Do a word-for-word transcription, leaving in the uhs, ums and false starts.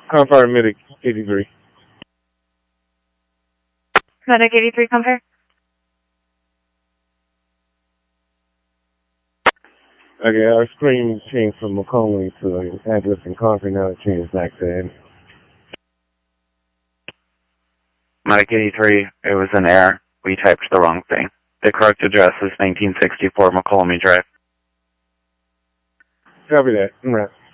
Compare Medic eighty-three. Medic eighty-three, compare. Okay, our screen changed from Macomb to an address in Concord, now it changed back to Ed. Medic eighty-three, it was an error. We typed the wrong thing. The correct address is nineteen sixty-four McColmy Drive. Copy that. Right.